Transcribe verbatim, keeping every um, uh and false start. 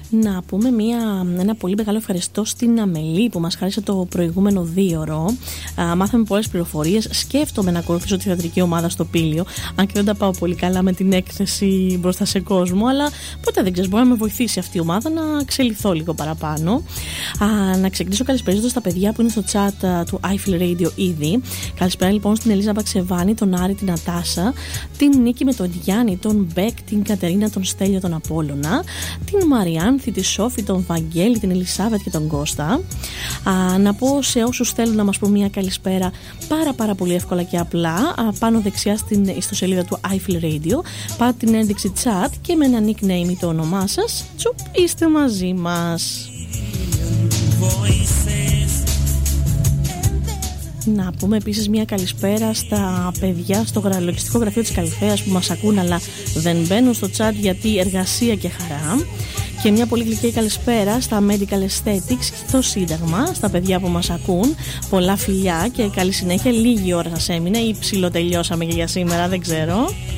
Να πούμε μια, ένα πολύ μεγάλο ευχαριστώ στην Αμελή που μας χάρισε το προηγούμενο δίωρο. Α, μάθαμε πολλές πληροφορίες. Σκέφτομαι να ακολουθήσω τη θεατρική ομάδα στο Πήλιο, αν και δεν τα πάω πολύ καλά με την έκθεση μπροστά σε κόσμο, αλλά ποτέ δεν ξέρεις, μπορεί να με βοηθήσει αυτή η ομάδα να εξελιχθώ λίγο παραπάνω. Α, να ξεκινήσω καλησπέριζοντας τα παιδιά που είναι στο chat α, του iFeel Radio ήδη. Καλησπέρα λοιπόν στην Ελίζα Μπαξεβάνη, τον Άρη, την Ατάσα, την Νίκη με τον Γιάννη, τον Μπέκ, την Κατερίνα, τον Στέλιο, τον Απόλλωνα, την Μαριάν, τη Σόφη, τον Βαγγέλη, την Ελισάβετ και τον Κώστα. Α, να πω σε όσους θέλουν να μας πω μια καλησπέρα πάρα πάρα πολύ εύκολα και απλά, α, πάνω δεξιά στην ιστοσελίδα του iFeel Radio, πάτε την ένδειξη chat και με ένα nickname ή το όνομά σας, τσουπ, είστε μαζί μας. Να πούμε επίσης μια καλησπέρα στα παιδιά στο λογιστικό γραφείο της Καλυθέας που μας ακούν αλλά δεν μπαίνουν στο chat γιατί εργασία και χαρά. Και μια πολύ γλυκή καλησπέρα στα Medical Aesthetics στο Σύνταγμα, στα παιδιά που μας ακούν. Πολλά φιλιά και καλή συνέχεια. Λίγη ώρα σας έμεινε ή ψιλοτελειώσαμε και για σήμερα, δεν ξέρω.